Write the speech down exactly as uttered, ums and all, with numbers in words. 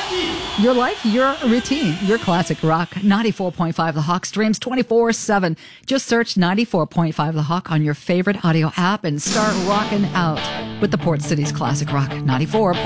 Your life, your routine, your classic rock. ninety-four point five The Hawk streams twenty-four seven. Just search ninety-four point five The Hawk on your favorite audio app and start rocking out with the Port City's classic rock. ninety-four point five